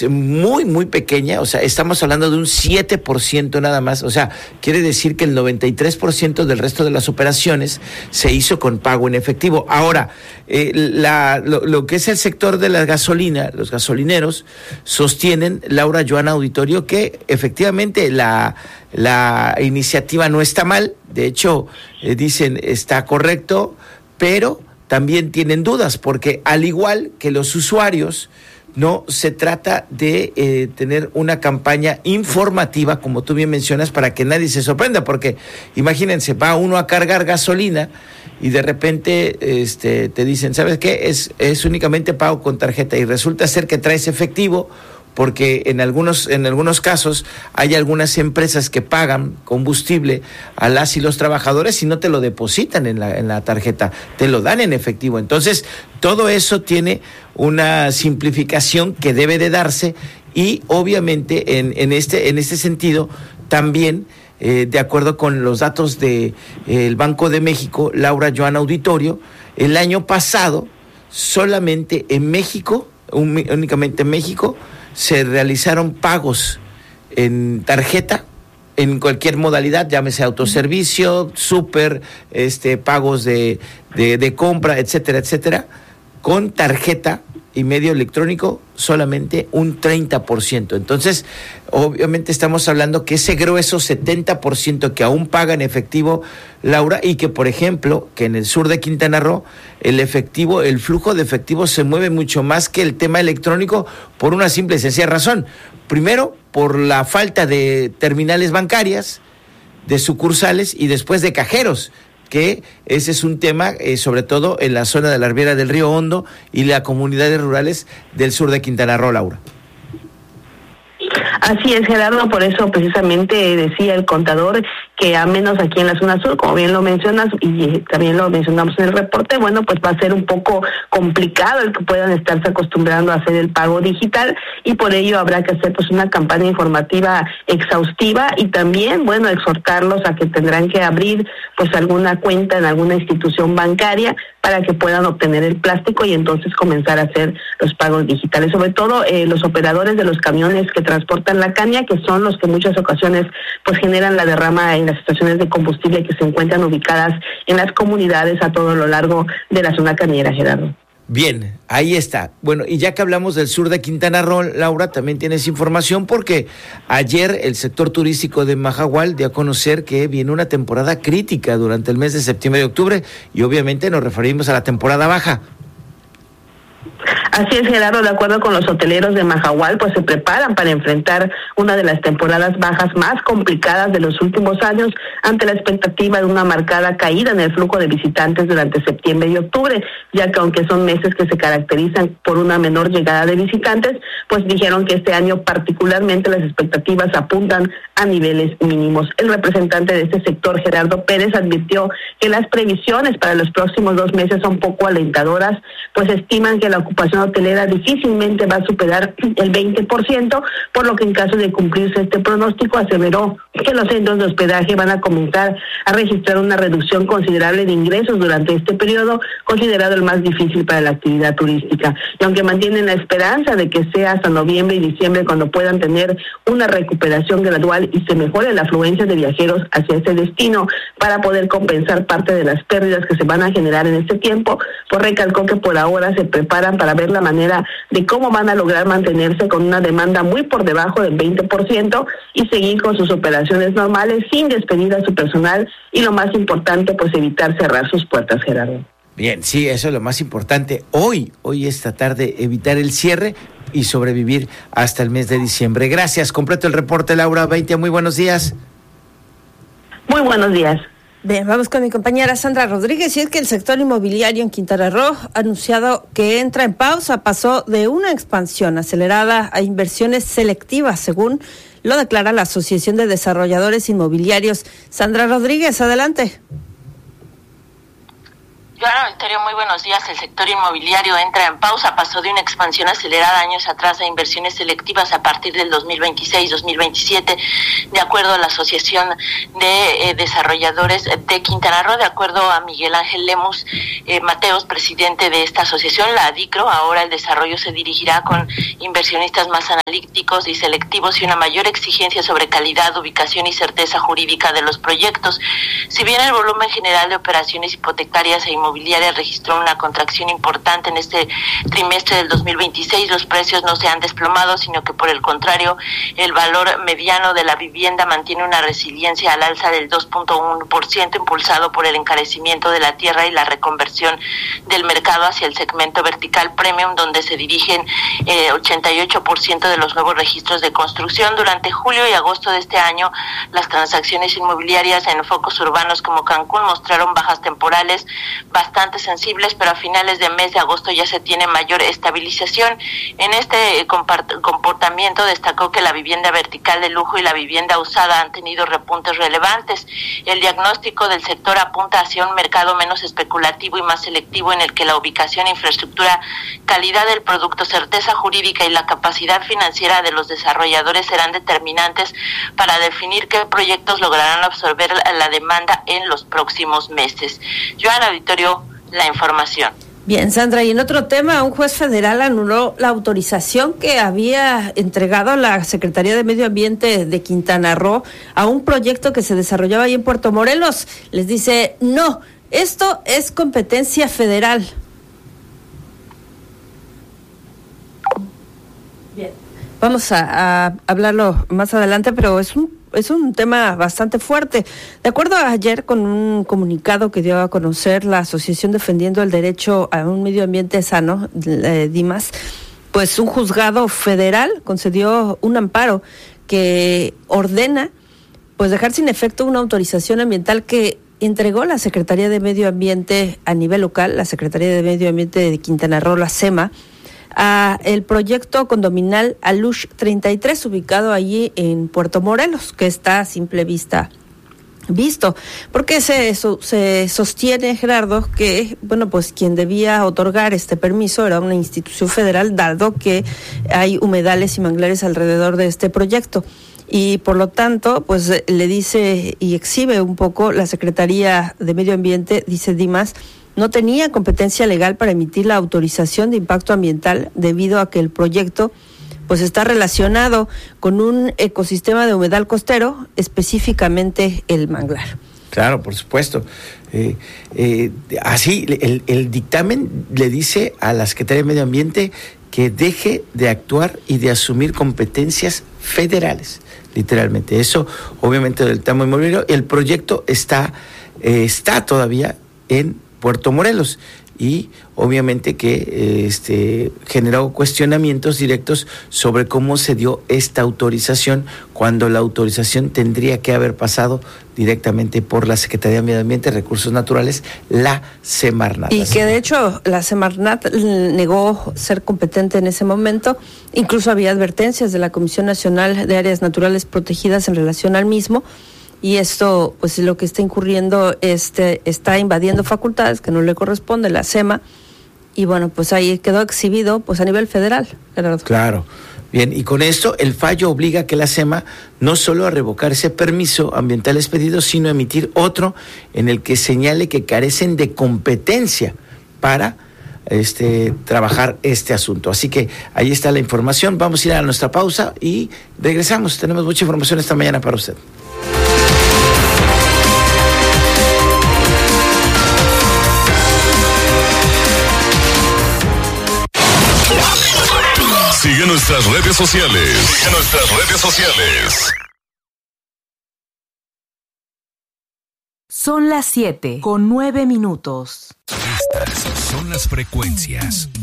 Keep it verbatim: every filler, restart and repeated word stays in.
es muy, muy pequeña, o sea, estamos hablando de un siete por ciento nada más, o sea, quiere decir que el noventa y tres por ciento del resto de las operaciones se hizo con pago en efectivo. Ahora, eh, la, lo, lo que es el sector de la gasolina, los gasolineros sostienen, Laura, Joana, auditorio, que efectivamente la, la iniciativa no está mal, de hecho, eh, dicen está correcto, pero también tienen dudas, porque al igual que los usuarios, no se trata de eh, tener una campaña informativa, como tú bien mencionas, para que nadie se sorprenda, porque imagínense, va uno a cargar gasolina y de repente este, te dicen, ¿sabes qué? Es, es únicamente pago con tarjeta y resulta ser que traes efectivo, porque en algunos en algunos casos hay algunas empresas que pagan combustible a las y los trabajadores y no te lo depositan en la en la tarjeta, te lo dan en efectivo. Entonces, todo eso tiene una simplificación que debe de darse y obviamente en en este en este sentido también eh, de acuerdo con los datos de eh, el Banco de México, Laura, Joana, auditorio, el año pasado solamente en México, un, únicamente en México se realizaron pagos en tarjeta, en cualquier modalidad, llámese autoservicio, súper, este, pagos de, de, de compra, etcétera, etcétera, con tarjeta y medio electrónico solamente un treinta por ciento. Entonces, obviamente estamos hablando que ese grueso setenta por ciento que aún paga en efectivo, Laura, y que, por ejemplo, que en el sur de Quintana Roo, el efectivo, el flujo de efectivo se mueve mucho más que el tema electrónico por una simple y sencilla razón. Primero, por la falta de terminales bancarias, de sucursales y después de cajeros, que ese es un tema, eh, sobre todo en la zona de la ribera del Río Hondo y las comunidades rurales del sur de Quintana Roo, Laura. Así es, Gerardo, por eso precisamente decía el contador que a menos aquí en la zona sur, como bien lo mencionas y también lo mencionamos en el reporte, bueno, pues va a ser un poco complicado el que puedan estarse acostumbrando a hacer el pago digital y por ello habrá que hacer pues una campaña informativa exhaustiva y también, bueno, exhortarlos a que tendrán que abrir pues alguna cuenta en alguna institución bancaria para que puedan obtener el plástico y entonces comenzar a hacer los pagos digitales. Sobre todo eh, los operadores de los camiones que transportan la caña, que son los que en muchas ocasiones pues generan la derrama en las estaciones de combustible que se encuentran ubicadas en las comunidades a todo lo largo de la zona cañera, Gerardo. Bien, ahí está. Bueno, y ya que hablamos del sur de Quintana Roo, Laura, también tienes información porque ayer el sector turístico de Mahahual dio a conocer que viene una temporada crítica durante el mes de septiembre y octubre y obviamente nos referimos a la temporada baja. Así es, Gerardo, de acuerdo con los hoteleros de Mahahual, pues se preparan para enfrentar una de las temporadas bajas más complicadas de los últimos años ante la expectativa de una marcada caída en el flujo de visitantes durante septiembre y octubre, ya que aunque son meses que se caracterizan por una menor llegada de visitantes, pues dijeron que este año particularmente las expectativas apuntan a niveles mínimos. El representante de este sector, Gerardo Pérez, advirtió que las previsiones para los próximos dos meses son poco alentadoras, pues estiman que la ocupación hotelera difícilmente va a superar el veinte por ciento, por lo que en caso de cumplirse este pronóstico, aseveró que los centros de hospedaje van a comenzar a registrar una reducción considerable de ingresos durante este periodo, considerado el más difícil para la actividad turística. Y aunque mantienen la esperanza de que sea hasta noviembre y diciembre cuando puedan tener una recuperación gradual y se mejore la afluencia de viajeros hacia ese destino para poder compensar parte de las pérdidas que se van a generar en este tiempo, pues recalcó que por ahora se preparan para ver la manera de cómo van a lograr mantenerse con una demanda muy por debajo del veinte por ciento y seguir con sus operaciones normales sin despedir a su personal y lo más importante, pues evitar cerrar sus puertas, Gerardo. Bien, sí, eso es lo más importante. Hoy, hoy esta tarde, evitar el cierre y sobrevivir hasta el mes de diciembre. Gracias, completo el reporte, Laura Beitia, muy buenos días. Muy buenos días. Bien, vamos con mi compañera Sandra Rodríguez, y es que el sector inmobiliario en Quintana Roo ha anunciado que entra en pausa, pasó de una expansión acelerada a inversiones selectivas, según lo declara la Asociación de Desarrolladores Inmobiliarios. Sandra Rodríguez, adelante. Joana Victorio, muy buenos días. El sector inmobiliario entra en pausa, pasó de una expansión acelerada años atrás a inversiones selectivas a partir del dos mil veintiséis dos mil veintisiete, de acuerdo a la Asociación de eh, Desarrolladores de Quintana Roo, de acuerdo a Miguel Ángel Lemus eh, Mateos, presidente de esta asociación, la ADICRO. Ahora el desarrollo se dirigirá con inversionistas más analíticos y selectivos y una mayor exigencia sobre calidad, ubicación y certeza jurídica de los proyectos. Si bien el volumen general de operaciones hipotecarias e inmobiliarias registró una contracción importante en este trimestre del dos mil veintiséis, los precios no se han desplomado, sino que por el contrario, el valor mediano de la vivienda mantiene una resiliencia al alza del dos punto uno por ciento, impulsado por el encarecimiento de la tierra y la reconversión del mercado hacia el segmento vertical premium, donde se dirigen eh, ochenta y ocho por ciento de los nuevos registros de construcción. Durante julio y agosto de este año, las transacciones inmobiliarias en focos urbanos como Cancún mostraron bajas temporales bastante sensibles, pero a finales de mes de agosto ya se tiene mayor estabilización. En este comportamiento destacó que la vivienda vertical de lujo y la vivienda usada han tenido repuntes relevantes. El diagnóstico del sector apunta hacia un mercado menos especulativo y más selectivo, en el que la ubicación, infraestructura, calidad del producto, certeza jurídica y la capacidad financiera de los desarrolladores serán determinantes para definir qué proyectos lograrán absorber la demanda en los próximos meses. Joana Victorio, la información. Bien, Sandra, y en otro tema, un juez federal anuló la autorización que había entregado la Secretaría de Medio Ambiente de Quintana Roo a un proyecto que se desarrollaba ahí en Puerto Morelos. Les dice, no, esto es competencia federal. Bien, vamos a, a hablarlo más adelante, pero es un Es un tema bastante fuerte. De acuerdo a ayer, con un comunicado que dio a conocer la Asociación Defendiendo el Derecho a un Medio Ambiente Sano, eh, DIMAS, pues un juzgado federal concedió un amparo que ordena pues dejar sin efecto una autorización ambiental que entregó la Secretaría de Medio Ambiente a nivel local, la Secretaría de Medio Ambiente de Quintana Roo, la SEMA, a el proyecto condominal Alush treinta y tres, ubicado allí en Puerto Morelos, que está a simple vista visto, porque se, se sostiene, Gerardo, que bueno, pues quien debía otorgar este permiso era una institución federal, dado que hay humedales y manglares alrededor de este proyecto. Y por lo tanto, pues le dice y exhibe un poco la Secretaría de Medio Ambiente, dice Dimas, no tenía competencia legal para emitir la autorización de impacto ambiental debido a que el proyecto pues está relacionado con un ecosistema de humedal costero, específicamente el manglar. Claro, por supuesto. Eh, eh, así, el, el dictamen le dice a la Secretaría de Medio Ambiente que deje de actuar y de asumir competencias federales, literalmente. Eso, obviamente, del tema inmobiliario. El proyecto está, eh, está todavía en Puerto Morelos y obviamente que eh, este generó cuestionamientos directos sobre cómo se dio esta autorización, cuando la autorización tendría que haber pasado directamente por la Secretaría de Medio Ambiente y Recursos Naturales, la Semarnat. Y que de hecho la Semarnat negó ser competente en ese momento. Incluso había advertencias de la Comisión Nacional de Áreas Naturales Protegidas en relación al mismo. Y esto, pues lo que está incurriendo, este, está invadiendo facultades que no le corresponde, la SEMA, y bueno, pues ahí quedó exhibido pues a nivel federal, Gerardo. Claro. Bien, y con esto el fallo obliga a que la SEMA no solo a revocar ese permiso ambiental expedido, sino a emitir otro en el que señale que carecen de competencia para este trabajar este asunto. Así que ahí está la información. Vamos a ir a nuestra pausa y regresamos. Tenemos mucha información esta mañana para usted. Sigue nuestras redes sociales. Sigue nuestras redes sociales. Son las siete con nueve minutos. Estas son las frecuencias